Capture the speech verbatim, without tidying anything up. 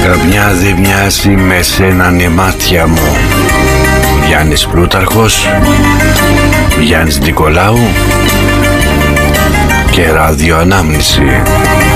Γραμμιά δεν μοιάζει με σέναν η μάτια μου. Γιάννης Πλούταρχος, Γιάννης Νικολάου και ραδιοανάμνηση.